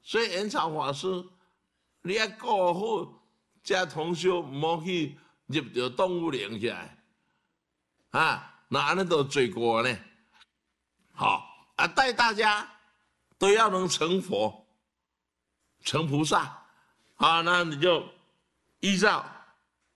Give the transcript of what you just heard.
所以延朝法师，你要顾好这同修，唔好去入到动物园去啊！那安尼都罪过呢。好啊，带大家都要能成佛、成菩萨啊，那你就依照